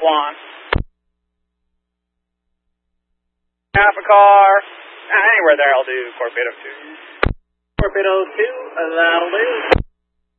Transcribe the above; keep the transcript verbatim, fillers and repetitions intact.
Swan. Half a car. Uh, anywhere there I'll do Torpedo two. Torpedo two, uh, that'll do.